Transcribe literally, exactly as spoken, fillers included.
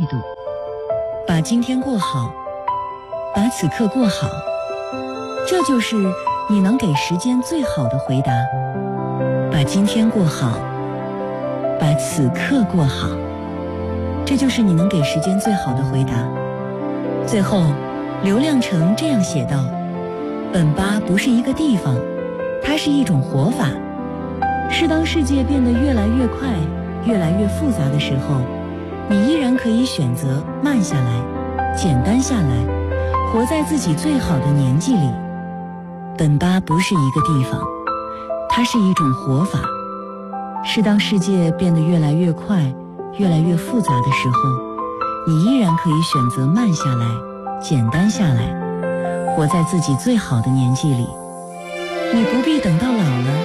度，把今天过好，把此刻过好，这就是你能给时间最好的回答。把今天过好，把此刻过好，这就是你能给时间最好的回答。最后，刘亮程这样写道：本巴不是一个地方，它是一种活法。是当世界变得越来越快，越来越复杂的时候，你依然可以选择慢下来，简单下来，活在自己最好的年纪里。本巴不是一个地方，它是一种活法。是当世界变得越来越快，越来越复杂的时候，你依然可以选择慢下来，简单下来，活在自己最好的年纪里。你不必等到老了